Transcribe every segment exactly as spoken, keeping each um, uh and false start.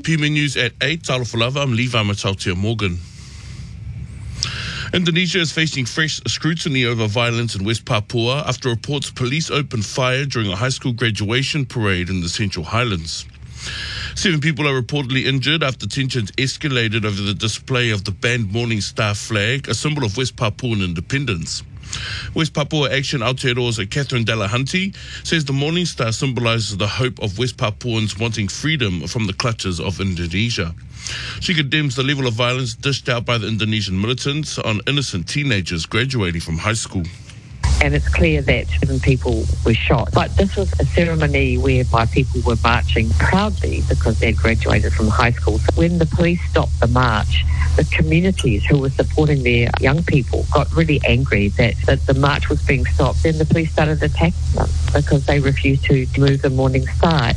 P M News at eight. Talofalava, I'm Levi Matautia Morgan. Indonesia is facing fresh scrutiny over violence in West Papua after reports police opened fire during a high school graduation parade in the Central Highlands. Seven people are reportedly injured after tensions escalated over the display of the banned Morning Star flag, a symbol of West Papuan independence. West Papua Action Aotearoa's Catherine Delahunty says the Morning Star symbolises the hope of West Papuans wanting freedom from the clutches of Indonesia. She condemns the level of violence dished out by the Indonesian militants on innocent teenagers graduating from high school. And it's clear that seven people were shot. But this was a ceremony whereby people were marching proudly because they'd graduated from high school. So when the police stopped the march, the communities who were supporting their young people got really angry that, that the march was being stopped. Then the police started attacking them because they refused to move the Morning Star.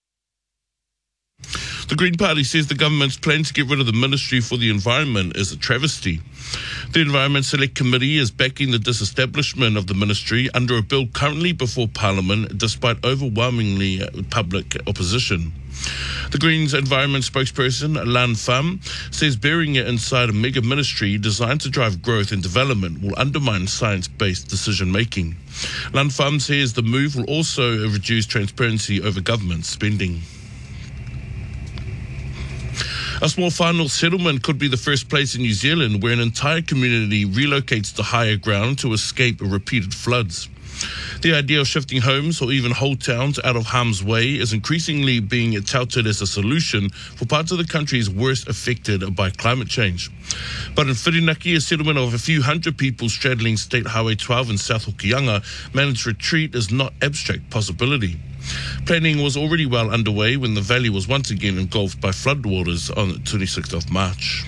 The Green Party says the government's plan to get rid of the Ministry for the Environment is a travesty. The Environment Select Committee is backing the disestablishment of the ministry under a bill currently before Parliament, despite overwhelmingly public opposition. The Greens Environment spokesperson, Lan Pham, says burying it inside a mega ministry designed to drive growth and development will undermine science-based decision-making. Lan Pham says the move will also reduce transparency over government spending. A small whānau settlement could be the first place in New Zealand where an entire community relocates to higher ground to escape repeated floods. The idea of shifting homes or even whole towns out of harm's way is increasingly being touted as a solution for parts of the countries worst affected by climate change. But in Whirinaki, a settlement of a few hundred people straddling State Highway twelve in South Hokianga, managed retreat is not abstract possibility. Planning was already well underway when the valley was once again engulfed by floodwaters on the twenty-sixth of March.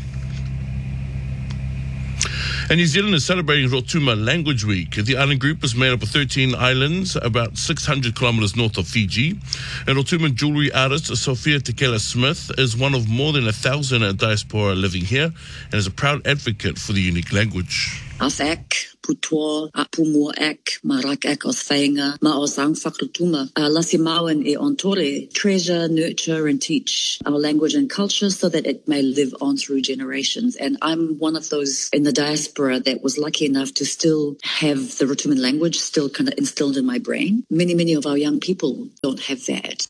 And New Zealand is celebrating Rotuma Language Week. The island group is made up of thirteen islands, about six hundred kilometres north of Fiji. And Rotuma jewellery artist Sophia Tekela Smith is one of more than a thousand diaspora living here and is a proud advocate for the unique language. Afak, Putoa, Apumoak, Marakak Osfainga, Maosang Fakrutuma, Lasimawan e Ontore, treasure, nurture and teach our language and culture so that it may live on through generations. And I'm one of those in the diaspora that was lucky enough to still have the Rotuman language still kind of instilled in my brain. Many, many of our young people don't have that.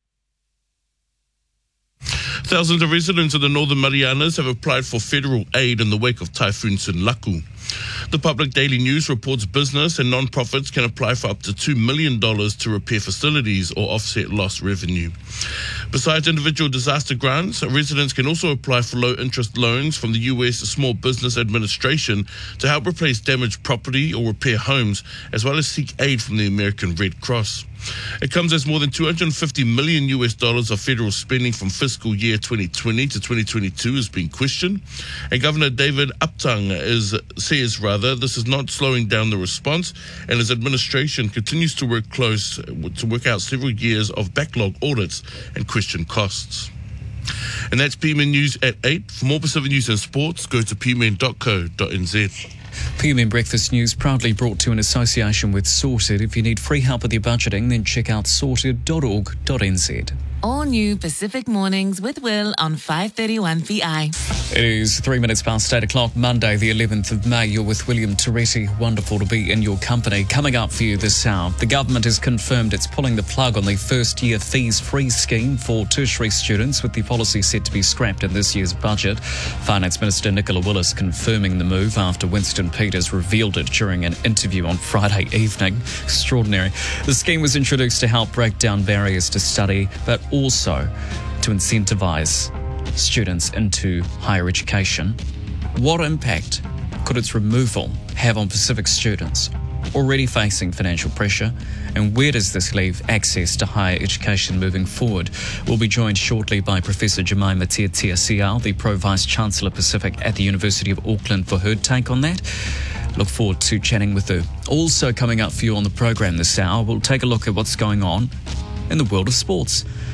Thousands of residents of the Northern Marianas have applied for federal aid in the wake of Typhoon Sinlaku. The Public Daily News reports business and non-profits can apply for up to two million dollars to repair facilities or offset lost revenue. Besides individual disaster grants, residents can also apply for low-interest loans from the U S Small Business Administration to help replace damaged property or repair homes, as well as seek aid from the American Red Cross. It comes as more than two hundred fifty million U S dollars of federal spending from fiscal year twenty twenty to twenty twenty-two is being questioned. And Governor David Upton is, says, rather, this is not slowing down the response, and his administration continues to work close to work out several years of backlog audits and question costs. And that's P M N News at eight. For more Pacific News and Sports, go to p m n dot co dot n z. P M N Breakfast News proudly brought to you in association with Sorted. If you need free help with your budgeting, then check out sorted dot org dot n z. All new Pacific Mornings with Will on five thirty-one V I. It is three minutes past eight o'clock, Monday the eleventh of May. You're with William Teresi. Wonderful to be in your company. Coming up for you this hour, the government has confirmed it's pulling the plug on the first-year fees-free scheme for tertiary students, with the policy set to be scrapped in this year's budget. Finance Minister Nicola Willis confirming the move after Winston Peters revealed it during an interview on Friday evening. Extraordinary. The scheme was introduced to help break down barriers to study, but also to incentivise students into higher education. What impact could its removal have on Pacific students already facing financial pressure, and where does this leave access to higher education moving forward? We'll be joined shortly by Professor Jemima Tiatia Sial, the Pro-Vice-Chancellor Pacific at the University of Auckland, for her take on that. Look forward to chatting with her. Also coming up for you on the program this hour, we'll take a look at what's going on in the world of sports.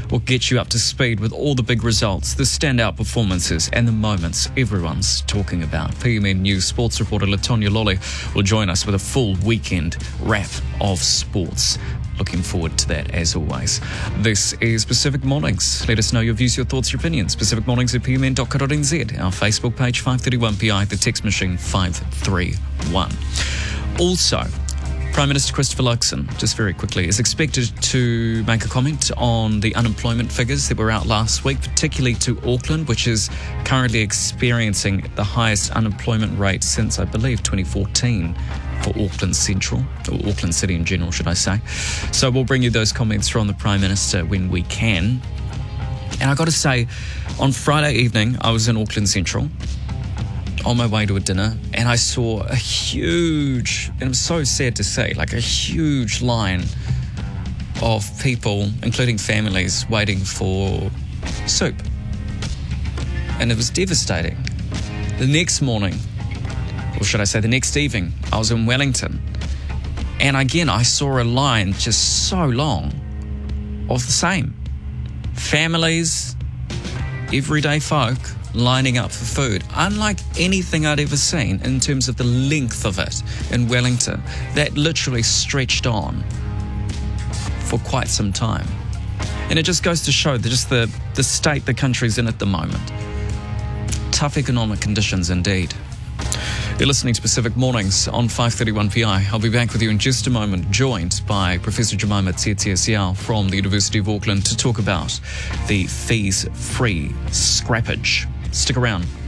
We'll get you up to speed with all the big results, the standout performances and the moments everyone's talking about. P M N News sports reporter Latonya Lolly will join us with a full weekend wrap of sports. Looking forward to that as always. This is Pacific Mornings. Let us know your views, your thoughts, your opinions. Pacific Mornings at p m n dot co dot n z. Our Facebook page five thirty-one P I, the text machine five three one. Also, Prime Minister Christopher Luxon, just very quickly, is expected to make a comment on the unemployment figures that were out last week, particularly to Auckland, which is currently experiencing the highest unemployment rate since, I believe, twenty fourteen. For Auckland Central, or Auckland City in general, should I say. So we'll bring you those comments from the Prime Minister when we can. And I got to say, on Friday evening, I was in Auckland Central on my way to a dinner, and I saw a huge, and it was so sad to say, like a huge line of people, including families, waiting for soup. And it was devastating. The next morning, or should I say the next evening, I was in Wellington. And again, I saw a line just so long of the same. Families, everyday folk lining up for food. Unlike anything I'd ever seen in terms of the length of it in Wellington. That literally stretched on for quite some time. And it just goes to show that just the, the state the country's in at the moment. Tough economic conditions indeed. You're listening to Pacific Mornings on five thirty-one P I. I'll be back with you in just a moment, joined by Professor Jemima Tsietsia from the University of Auckland to talk about the fees-free scrappage. Stick around.